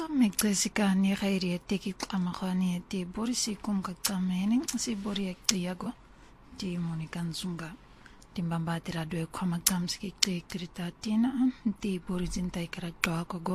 Mekzesika nigeri teki amakhani ti borisi kumka kameni si bori ektiago ti monikanzunga timbamba tirado e kwama kamski kritatina ti borizinta ikarago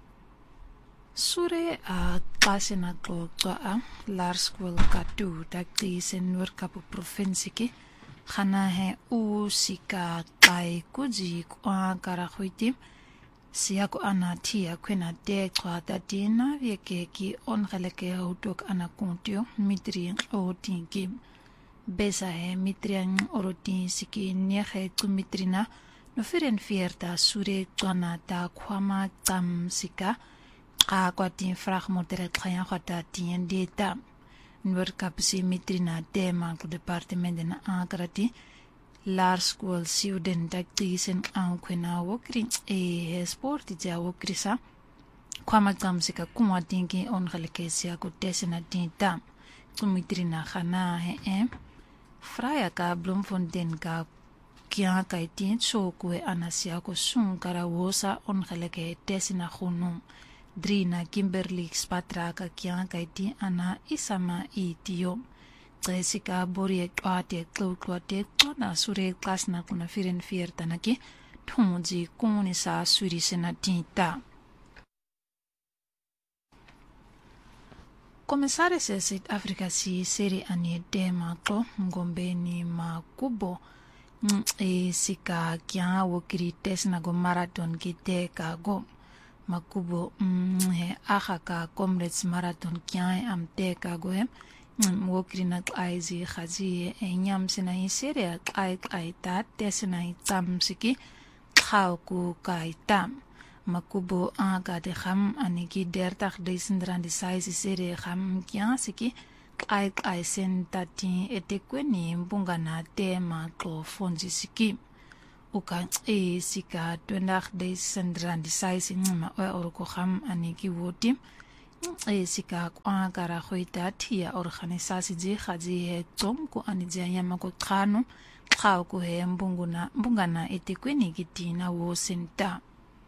sure a klasena klotwa Lars School katu takti senur kapu provinsiki khana he u sika kai kuji kwa karakhwiti siako ana tia kwena de kwa datina viekeki ongeleke hotok ana kontio mitri otinki besa he mitrian orotin siki nege tumitrina no feren fierta sure twana ta kwama tam sika a kwatin frag motere kyan khata tien data nur kapsi mitrina de manko departement na agrati Lars School student actisen an kwena wokri sport ja wokrisa kwama tamsika kuma dingi ongelikesia ko desena dinta tumitrina khana he fraya ka Bloemfontein ka kya kai tin chokwe anasia ko sun karawosa ongelike desena khunu drina Kimberley spatra ka kya kai tin ana isama itio Jessica Borie kwate kloklote na sure klasna kuna firen fierta naki thumuji kuni sa suri sena tinta Komesare se South Africa si seri ani dema ko ngombeni makubo sika kya wokiri tesna go marathon ki teka go makubo ka comrades marathon kya am teka go wokirina aizi khazi enyam sina seria ai ta tesina tamsiki khauku kaita makubo aga de kham aniki dertag desendrandi size serie kham kyasiki ai sentati etekweni mbungana tema ko fonzi siki uka sika twendag desendrandi size ngima orko kham aniki woti sika kwa kara khoita thia organisasi ji khaji he tsomku anija yama ko khano khaw ko he mbungana etekweni kitina wo senta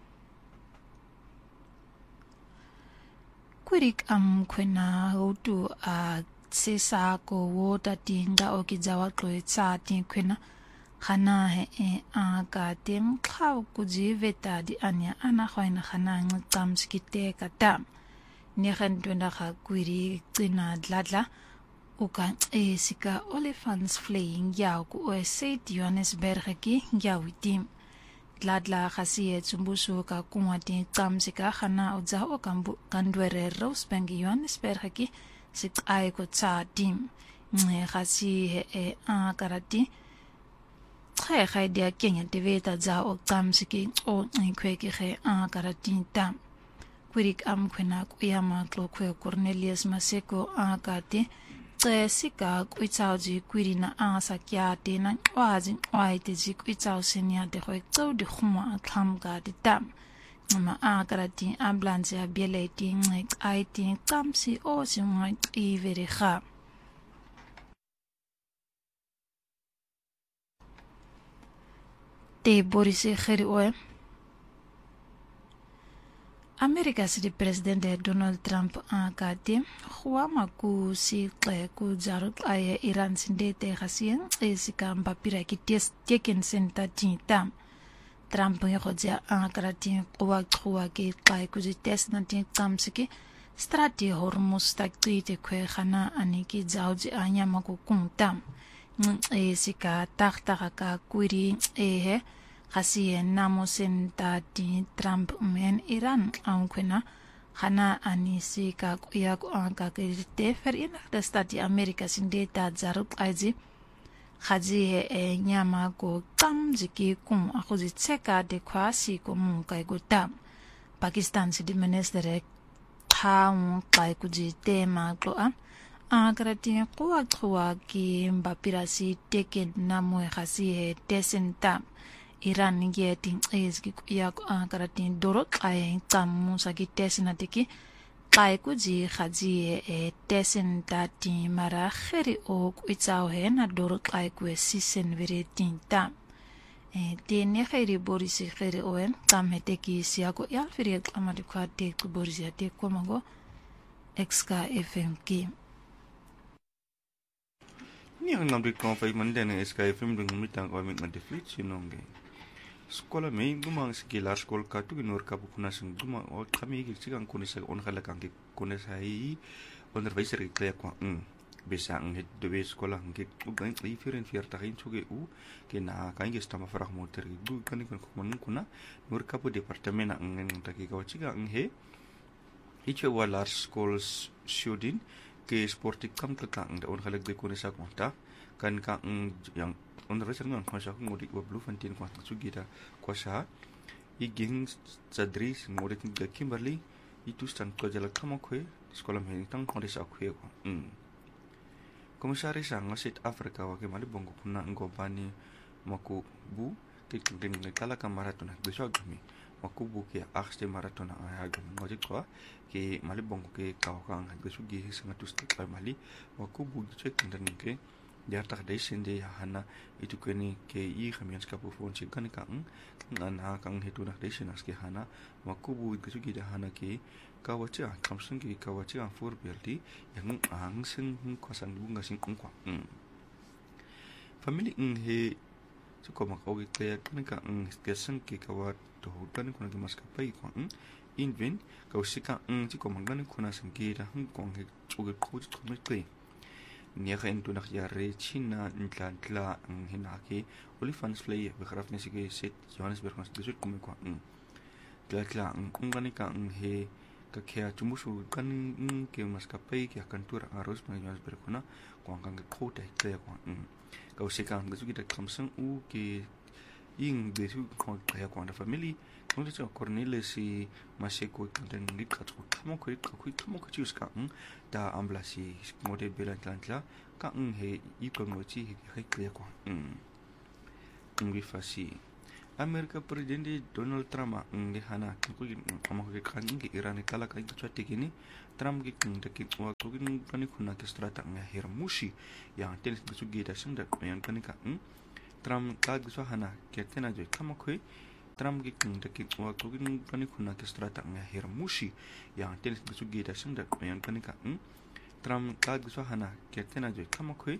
kurik kwena hotu a sesa ko wota tinga okijawa kloetsa tin kwena khana he ka tem khaw ku jiveta di anya ana khoina khana ngamskite kata Negen twinda ga kwiri tsina dladla uka sika Olifants Flying yaw ku St. Johannesburg ki yawitim dladla khasiye tsumbusu ka kumati tsamsika khana uza o kambu kandwere Rosebank Johannesburg ki sit ai ko tsa tim khasi he karati khay dia kenya deveta za o tsamsiki o kweki he karati tam Kurik kwena kuyama klokwe Cornelius Maseko akati sika kuitsauji kwirina sakyate na wazi waite ji kuitsau senia de khoitso de khuma khamga de tam ma akarati ambulance ya bieleti IT kamsi o simai ivere kha te Boris Kheriwe America si presidente Donald Trump akati khwama ku si ku jarut ay Iran sindete khasien sika mbapira ki teken senta tinta Trump yoja akrati kwa ki kai ku test na tin tamsiki strati hormuz takti kwe khana aniki jauji anyama ku kuntam sika takta ka kwiri he khasiye namosen tati Trump men Iran kwena khana anisi ka kuya ko anka ke Verenigde Stati Amerika sindeta jaruk aizi khaji nyama ko tamjiki kum akhuji tseka de khwasi ko mun kai go tam Pakistan si minister khaun kai kuji tema ko agrati kwa ki mbapirasi teken namo khasi desenta Iran ngeting ezgi ya karatin dorok ay tamu sagi tesina tiki kai kuji khaji tesen dati mara kheri o kuitsao he na dorok ay ku sisen veretin ta Tenia feri borisi feri oen kam heteki siago ya feri amadi kwa tek borisi ya tek kwa mago exka FMK. Ni ang ngamdik kong fay manden ng SKFM dung mitang kami ngadeflit sinongge. Sekolah may gumang sekilar sekolah katu ginur kapu kunasang gumang o kami gitsigang kunisa on kalakang kunasai onderwijzer ikleya kwa bisa ang het dewe sekolah ngik ugang lifiren fiar takin suge ke na kain gesta ma farah motor du kan kun kuna nur kapu departemen ang ngeng taki kawachiga ang he iche walar schools student ke sportik kam kakang da on kalak de kunisa konta kan kang yang onderwijzer ngang kwasa ngodi wa blue fantin kwa sugi da kwasa iging sadris ngodi ga Kimberley itu stand ko jala kamakwe sekolah may tang kondisa kwe ko komisaris ang South Africa wa ke mali bongo kuna ngobani maku bu ke kling ne kala ka marathon de shogmi maku bu ke akhste marathon a ga ngodi ko ke mali bongo ke kawkang de sugi sanga tusti ka mali maku bu che kindan ke dia tak dai sende hana itu keni ke I khamian ska pu fon che kan kang na kang hetu nak dai sinas ke hana maku bu ke sugi da hana ke kawacha kamsung ki kawacha ang for belti yang ang sing kwasan bunga sing kongkwa family he suko makaw kaya kanaka kesang ki kawat to hutan kuna ki maskapai ko invin kawsika suko mangani kuna sangida kong he chuge ko chume kai nia khain tu nak yare china ntla ang hinaki olifants play begrafne sige set Johannesburg ons disut kume ko tla ngani ka he kakea tumusu kan ke maskapai ke kantor arus mengas berkona kuang kang ko dai kaya kuang kau sekarang gesu kita kamsang ke ing desu kuang kaya kuang da family kung sa Cornelis si maseko kan ngit ka ko kamo ko chus ka da amblasi mode belantla ka he ikon mochi he kaya kuang ngi fasi Amerika Presidente Donald Trump nge hana ko ke kan nge Iran kala ka ito chati kini Trump ke ndaki wa ko gin kan kuna ke strata nge hermushi yang tenis ke sugi da sing da yang kan ka Trump ka gso hana ke tena je kama ko Trump ke ndaki wa ko gin kan kuna ke strata nge hermushi yang tenis ke sugi da sing da yang kan ka Trump ka gso hana ke tena je kama ko